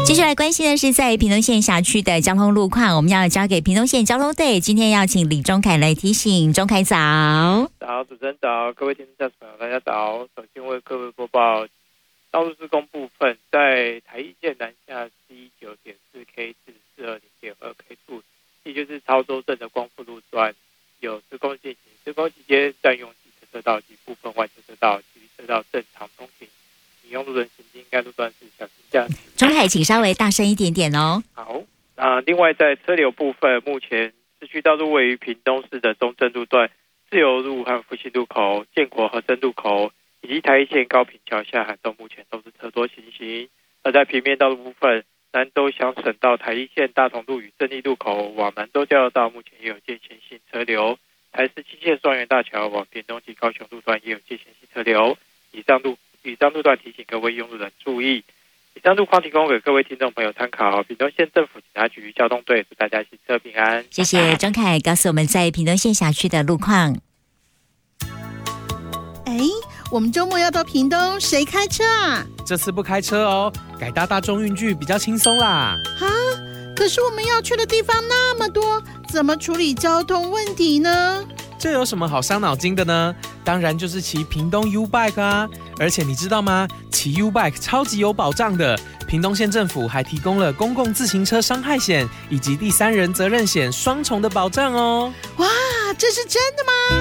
接下来关心的是在屏东县辖区的交通路况，我们要交给屏东县交通队。今天要请李忠凯来提醒。忠凯早。 早，主持人早，各位听众驾驶朋友大家早。首先为各位播报道路施工部分，在台一线南下 C9.4K 至 420.2K 处，也就是潮州镇的光复路段有施工进行，施工期间占用机车车道及部分外侧车道，其余车道正常通行。请用路人行经该路段是小心驾驶。 忠凯，请稍微大声一点点哦。 好，另外在车流部分，目前市区道路位于屏东市的中正路段、自由路和复兴路口、建国和真路口以及台一线高屏桥下涵洞，目前都是车多行行。而在平面道路部分，南州乡省道台一线大同路与正立路口往南州交流道目前也有间歇性车流。台十七线双园大桥往屏东及高雄路段也有间歇性车流。以上路段提醒各位用路人注意。以上路况提供给各位听众朋友参考。屏东县政府警察局交通队祝大家行车平安。 谢谢忠凯告诉我们在屏东县辖区的路况。 我们周末要到屏东，谁开车啊？ 这次不开车哦，改搭大众运具比较轻松啦。 可是我们要去的地方那么多，怎么处理交通问题呢？ 这有什么好伤脑筋的呢？当然就是骑屏东 U-Bike 啊！而且你知道吗？骑 U-Bike 超级有保障的。屏东县政府还提供了公共自行车伤害险以及第三人责任险双重的保障哦。 哇，这是真的吗？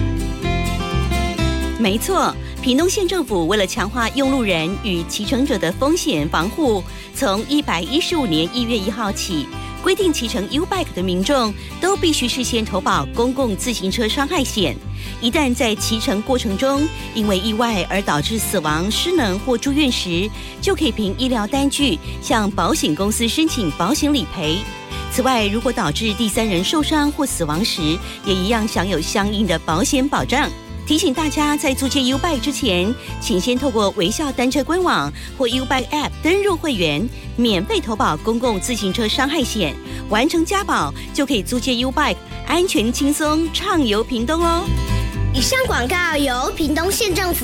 没错，屏东县政府为了强化用路人与骑乘者的风险防护，从115年1月1号起，规定骑乘 U-Bike 的民众都必须事先投保公共自行车伤害险。一旦在骑乘过程中因为意外而导致死亡、失能或住院时，就可以凭医疗单据向保险公司申请保险理赔。此外，如果导致第三人受伤或死亡时，也一样享有相应的保险保障。提醒大家，在租借 U-Bike 之前，请先透过微笑单车官网或 U-Bike App 登入会员，免费投保公共自行车伤害险，完成加保就可以租借 U-Bike， 安全轻松畅游屏东哦。 以上广告由屏东县政府